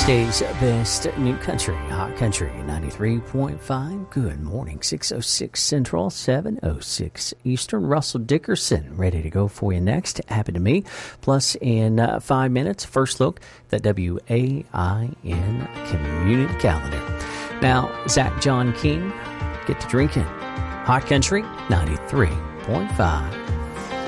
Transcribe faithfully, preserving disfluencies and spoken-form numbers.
Today's best new country, Hot Country ninety-three point five. Good morning, six oh six Central, seven oh six Eastern. Russell Dickerson ready to go for you next. Happy to meet. Plus, in uh, five minutes, first look at the W A I N community calendar. Now, Zach John King, get to drinking. Hot Country ninety-three point five.